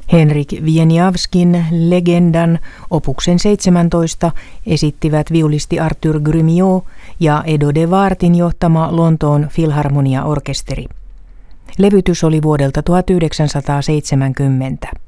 Henrik Wieniawskin legendan opuksen 17 esittivät viulisti Arthur Grumiaux ja Edo de Waartin johtama Lontoon Filharmonia-orkesteri. Levytys oli vuodelta 1970.